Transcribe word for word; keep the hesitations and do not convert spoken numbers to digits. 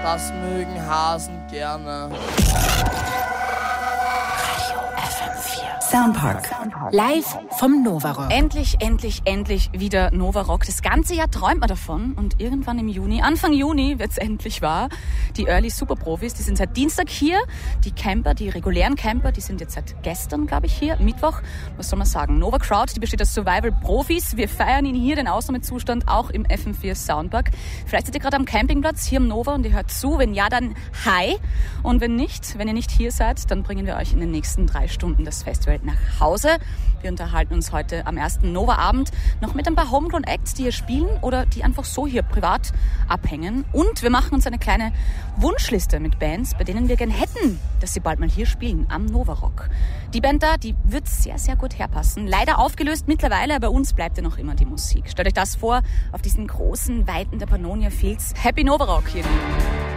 das mögen Hasen gerne. Soundpark. Live vom Novarock. Endlich, endlich, endlich wieder Novarock. Das ganze Jahr träumt man davon und irgendwann im Juni, Anfang Juni wird's endlich wahr. Die Early Superprofis, die sind seit Dienstag hier. Die Camper, die regulären Camper, die sind jetzt seit gestern, glaube ich, hier. Mittwoch, was soll man sagen? Nova Crowd, die besteht aus Survival-Profis. Wir feiern ihn hier, den Ausnahmezustand, auch im F M vier Soundpark. Vielleicht seid ihr gerade am Campingplatz hier im Nova und ihr hört zu. Wenn ja, dann hi. Und wenn nicht, wenn ihr nicht hier seid, dann bringen wir euch in den nächsten drei Stunden das Festival nach Hause. Wir unterhalten uns heute am ersten Nova-Abend noch mit ein paar Homegrown-Acts, die hier spielen oder die einfach so hier privat abhängen. Und wir machen uns eine kleine Wunschliste mit Bands, bei denen wir gern hätten, dass sie bald mal hier spielen, am Novarock. Die Band da, die wird sehr, sehr gut herpassen. Leider aufgelöst mittlerweile, bei uns bleibt ja noch immer die Musik. Stellt euch das vor, auf diesen großen Weiten der Pannonia Fields. Happy Novarock hier.